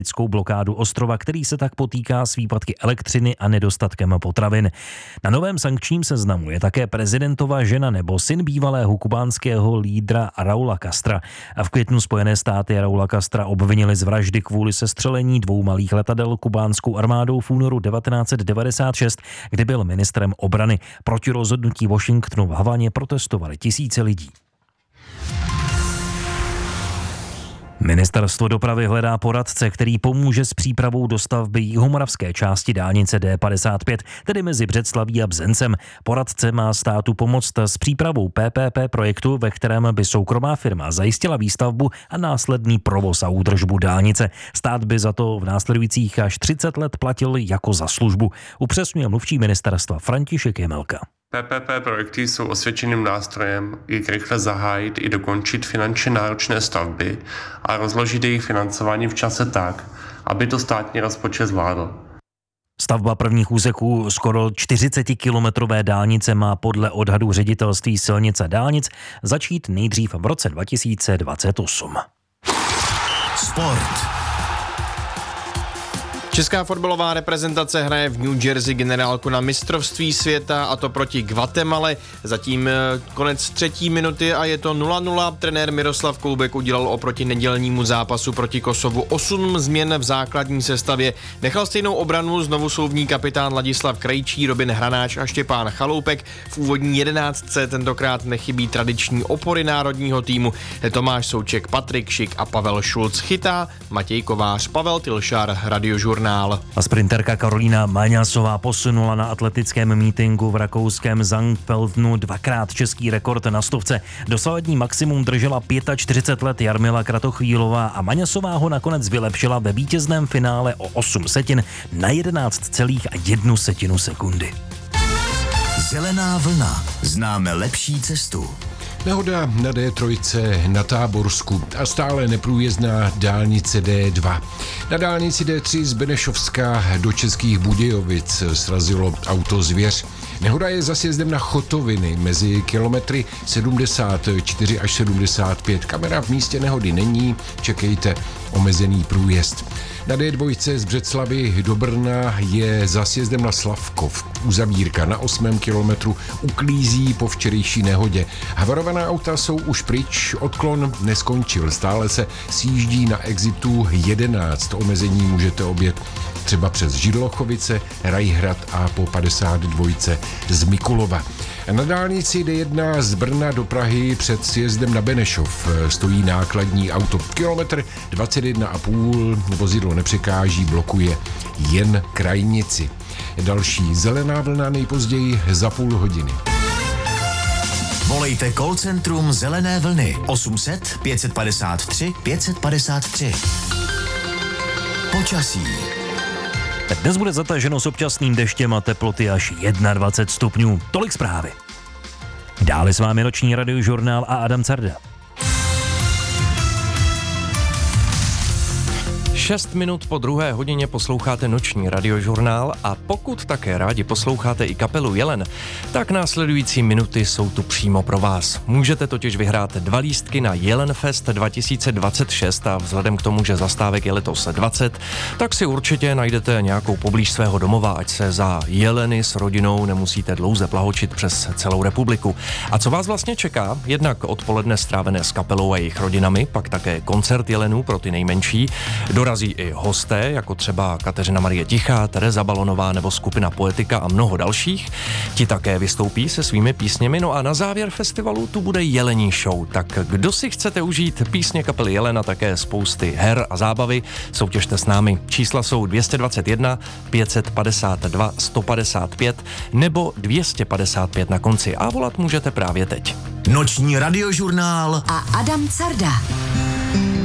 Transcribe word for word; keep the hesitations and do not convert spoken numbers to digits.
blokádu ostrova, který se tak potýká s výpadky elektřiny a nedostatkem potravin. Na novém sankčním seznamu je také prezidentova žena nebo syn bývalého kubánského lídra Raula Castra. A v květnu Spojené státy Raula Castra obvinili z vraždy kvůli sestřelení dvou malých letadel kubánskou armádou v únoru devatenáct set devadesát šest, kdy byl ministrem obrany. Proti rozhodnutí Washingtonu v Havaně protestovali tisíce lidí. Ministerstvo dopravy hledá poradce, který pomůže s přípravou dostavby jihomoravské části dálnice D padesát pět, tedy mezi Břeclaví a Bzencem. Poradce má státu pomoct s přípravou P P P projektu, ve kterém by soukromá firma zajistila výstavbu a následný provoz a údržbu dálnice. Stát by za to v následujících až třicet let platil jako za službu, upřesňuje mluvčí ministerstva František Jemelka. P P P projekty jsou osvědčeným nástrojem, jak rychle zahájit i dokončit finančně náročné stavby a rozložit jejich financování v čase tak, aby to státní rozpočet zvládl. Stavba prvních úseků skoro čtyřicetikilometrové dálnice má podle odhadu ředitelství silnic a dálnic začít nejdřív v roce dva tisíce dvacet osm. Sport. Česká fotbalová reprezentace hraje v New Jersey generálku na mistrovství světa, a to proti Guatemale. Zatím konec třetí minuty a je to nula nula. Trenér Miroslav Koubek udělal oproti nedělnímu zápasu proti Kosovu osm změn v základní sestavě. Nechal stejnou obranu, znovu jsou v ní kapitán Ladislav Krejčí, Robin Hranáč a Štěpán Chaloupek. V úvodní jedenáctce tentokrát nechybí tradiční opory národního týmu Tomáš Souček, Patrik Šik a Pavel Šulc. Chytá Matěj Kovář, Pavel Tilšar, Radiožurnál. A sprinterka Karolína Maňasová posunula na atletickém mítinku v rakouském Zangpeltnu dvakrát český rekord na stovce. Dosavadní maximum držela čtyřicet pět let Jarmila Kratochvílová a Maňasová ho nakonec vylepšila ve vítězném finále o osm setin na jedenáct celou jednu setinu sekundy. Zelená vlna. Známe lepší cestu. Nehoda na D tři na Táborsku a stále neprůjezdná dálnice D dva. Na dálnici D tři z Benešovska do Českých Budějovic srazilo auto zvěř. Nehoda je za sjezdem na Chotoviny mezi kilometry sedmdesát čtyři až sedmdesát pět. Kamera v místě nehody není, čekejte omezený průjezd. Na D dva z Břeclavi do Brna je za sjezdem na Slavkov. Uzavírka na osmém kilometru uklízí po včerejší nehodě. Havarovaná auta jsou už pryč, odklon neskončil. Stále se sjíždí na exitu jedenáct. Omezení můžete objet třeba přes Židlochovice, Rajhrad a po padesát dva z Mikulova. Na dálnici D jedna z Brna do Prahy před sjezdem na Benešov stojí nákladní auto. Kilometr dvacet jedna a půl, vozidlo nepřekáží, blokuje jen krajnici. Další zelená vlna nejpozději za půl hodiny. Volejte call centrum Zelené vlny osm set pět padesát tři pět padesát tři. Počasí. Dnes bude zataženo s občasným deštěm a teploty až dvacet jedna stupňů. Tolik zprávy. Dále s vámi noční radiožurnál a Adam Carda. Šest minut po druhé hodině posloucháte noční radiožurnál a pokud také rádi posloucháte i kapelu Jelen, tak následující minuty jsou tu přímo pro vás. Můžete totiž vyhrát dva lístky na Jelenfest dva tisíce dvacet šest a vzhledem k tomu, že zastávek je letos dvacet, tak si určitě najdete nějakou poblíž svého domova, ať se za Jeleny s rodinou nemusíte dlouze plahočit přes celou republiku. A co vás vlastně čeká? Jednak odpoledne strávené s kapelou a jejich rodinami, pak také koncert Jelenů pro ty nejmenší. Dorazí i hosté, jako třeba Kateřina Marie Tichá, Tereza Balonová nebo skupina Poetika a mnoho dalších. Ti také vystoupí se svými písněmi, no a na závěr festivalu tu bude jelení show. Tak kdo si chcete užít písně kapely Jelen a také spousty her a zábavy, soutěžte s námi. Čísla jsou dvě stě dvacet jedna, pět padesát dva, sto padesát pět nebo dvě stě padesát pět na konci a volat můžete právě teď. Noční radiožurnál a Adam Carda.